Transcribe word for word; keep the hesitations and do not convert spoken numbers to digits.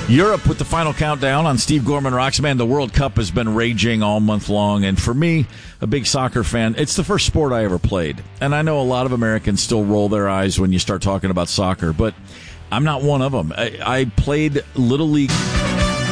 Europe with the final countdown on Steve Gorman Rocks. Man, the World Cup has been raging all month long, and for me, a big soccer fan, it's the first sport I ever played. And I know a lot of Americans still roll their eyes when you start talking about soccer, but I'm not one of them. I, I played Little League